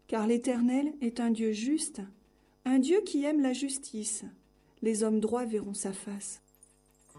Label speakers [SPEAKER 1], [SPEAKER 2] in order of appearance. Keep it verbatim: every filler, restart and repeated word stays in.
[SPEAKER 1] Car l'Éternel est un Dieu juste, un Dieu qui aime la justice. Les hommes droits verront sa face.